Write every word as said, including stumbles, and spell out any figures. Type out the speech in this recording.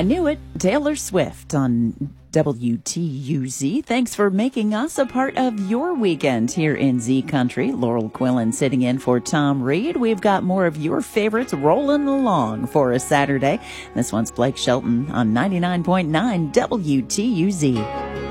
I knew it. Taylor Swift on W T U Z. Thanks for making us a part of your weekend here in Z Country. Laurel Quillen sitting in for Tom Reed. We've got more of your favorites rolling along for a Saturday. This one's Blake Shelton on ninety-nine point nine W T U Z.